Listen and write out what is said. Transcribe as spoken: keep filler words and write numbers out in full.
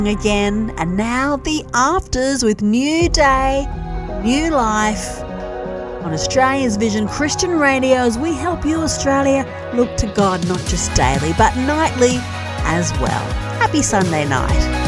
again, and now the afters with New Day, New Life on Australia's Vision Christian Radio, as we help you, Australia, look to God not just daily but nightly as well. Happy Sunday night.